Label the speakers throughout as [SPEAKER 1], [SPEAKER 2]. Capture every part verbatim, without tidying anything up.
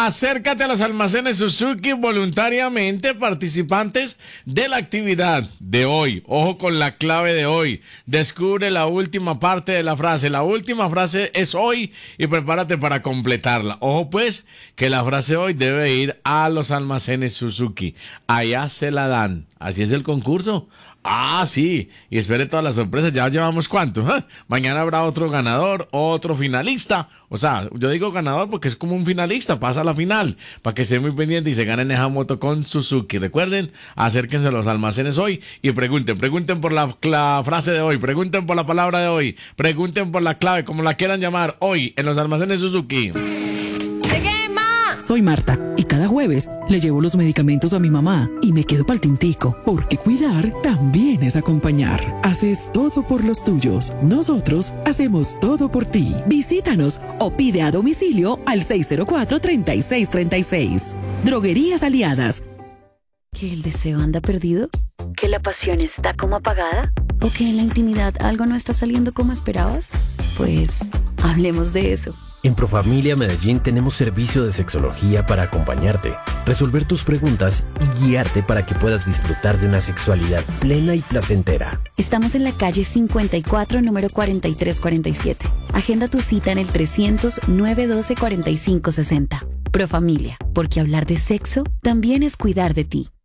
[SPEAKER 1] Acércate a los almacenes Suzuki voluntariamente, participantes de la actividad de hoy. Ojo con la clave de hoy. Descubre la última parte de la frase. La última frase es hoy y prepárate para completarla. Ojo pues, que la frase hoy debe ir a los almacenes Suzuki. Allá se la dan. Así es el concurso. Ah, sí, y espere todas las sorpresas, ya llevamos cuánto, ¿eh? Mañana habrá otro ganador, otro finalista, o sea, yo digo ganador porque es como un finalista, pasa a la final, para que esté muy pendiente y se ganen esa moto con Suzuki. Recuerden, acérquense a los almacenes hoy y pregunten, pregunten por la, la frase de hoy, pregunten por la palabra de hoy, pregunten por la clave, como la quieran llamar, hoy en los almacenes Suzuki.
[SPEAKER 2] Soy Marta y cada jueves le llevo los medicamentos a mi mamá y me quedo pa'l tintico, porque cuidar también es acompañar. Haces todo por los tuyos. Nosotros hacemos todo por ti. Visítanos o pide a domicilio al seis cero cuatro, tres seis tres seis. Droguerías Aliadas.
[SPEAKER 3] ¿Que el deseo anda perdido? ¿Que la pasión está como apagada? ¿O que en la intimidad algo no está saliendo como esperabas? Pues hablemos de eso.
[SPEAKER 4] En Profamilia Medellín tenemos servicio de sexología para acompañarte, resolver tus preguntas y guiarte para que puedas disfrutar de una sexualidad plena y placentera.
[SPEAKER 3] Estamos en la calle cincuenta y cuatro, número cuarenta y tres cuarenta y siete. Agenda tu cita en el trescientos, nueve doce, cuarenta y cinco sesenta. Profamilia, porque hablar de sexo también es cuidar de ti.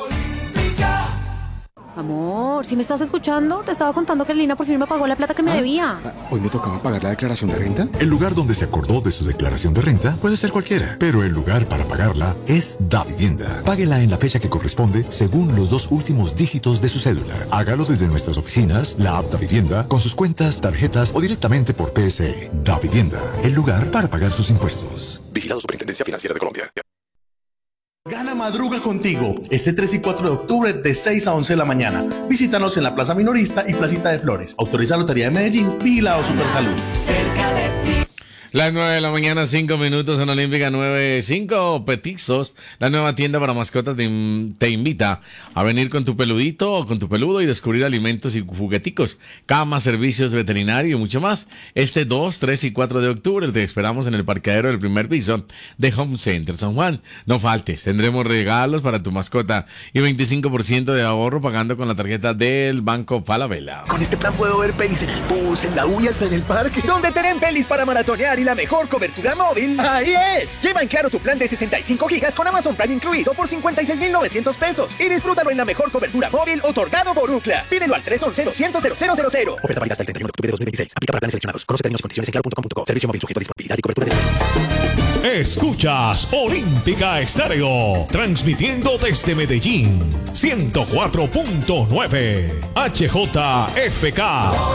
[SPEAKER 5] Amor, si me estás escuchando, te estaba contando que Lina por fin me pagó la plata que me
[SPEAKER 6] ¿Ah?
[SPEAKER 5] debía.
[SPEAKER 6] ¿Hoy me tocaba pagar la declaración de renta?
[SPEAKER 7] El lugar donde se acordó de su declaración de renta puede ser cualquiera, pero el lugar para pagarla es Davivienda. Páguela en la fecha que corresponde según los dos últimos dígitos de su cédula. Hágalo desde nuestras oficinas, la app Davivienda, con sus cuentas, tarjetas o directamente por P S E. Davivienda, el lugar para pagar sus impuestos. Vigilado Superintendencia Financiera de Colombia.
[SPEAKER 8] Gana Madruga contigo, este tres y cuatro de octubre de seis a once de la mañana. Visítanos en la Plaza Minorista y Placita de Flores. Autoriza Lotería de Medellín, vigilado Supersalud.
[SPEAKER 1] Cerca de ti. Las nueve de la mañana, cinco minutos en Olímpica nueve cinco. Petixos, la nueva tienda para mascotas, te, te invita a venir con tu peludito o con tu peludo y descubrir alimentos y jugueticos, camas, servicios veterinarios y mucho más. Este dos, tres y cuatro de octubre te esperamos en el parqueadero del primer piso de Home Center San Juan. No faltes, tendremos regalos para tu mascota y veinticinco por ciento de ahorro pagando con la tarjeta del Banco Falabella.
[SPEAKER 9] Con este plan puedo ver pelis en el bus, en la U y hasta en el parque. ¿Dónde tienen pelis para maratonear y la mejor cobertura móvil? ¡Ahí es! Lleva en Claro tu plan de sesenta y cinco gigas con Amazon Prime incluido por cincuenta y seis mil novecientos pesos y disfrútalo en la mejor cobertura móvil otorgado por Ookla. Pídelo al tres once, doscientos, cero cero cero cero. Oferta válida hasta el treinta y uno de octubre de dos mil veintiséis. Aplica para planes seleccionados. Conoce términos y condiciones en claro punto com punto co. Servicio móvil sujeto a disponibilidad y cobertura de...
[SPEAKER 10] Escuchas Olímpica Estéreo, transmitiendo desde Medellín, ciento cuatro punto nueve H J F K.